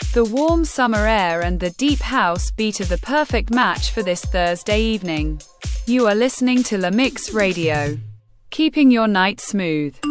The warm summer air and the deep house beat are the perfect match for this Thursday evening. You are listening to La Mix Radio, keeping your night smooth.